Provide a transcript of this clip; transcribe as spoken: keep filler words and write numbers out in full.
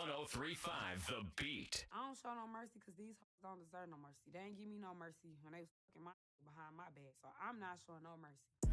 one oh three point five The Beat. I don't show no mercy because these hoes don't deserve no mercy. They ain't give me no mercy when they was fucking my behind my back. So I'm not showing no mercy.